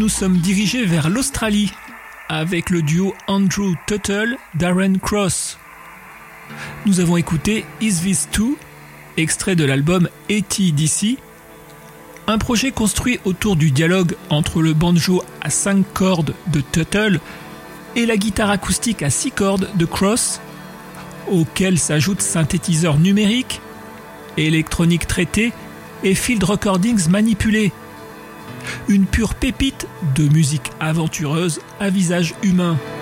nous sommes dirigés vers l'Australie avec le duo Andrew Tuttle, Darren Cross. Nous avons écouté Is This Two, extrait de l'album AC/DC, un projet construit autour du dialogue entre le banjo à 5 cordes de Tuttle et la guitare acoustique à 6 cordes de Cross, auquel s'ajoutent synthétiseurs numériques, électronique traitée et field recordings manipulés. Une pure pépite de musique aventureuse à visage humain.